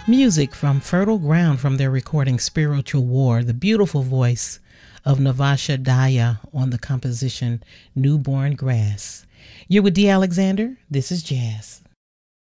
Music from Fertile Ground from their recording Spiritual War, the beautiful voice of Navasha Daya on the composition Newborn Grass. You're with D. Alexander. This is Jazz.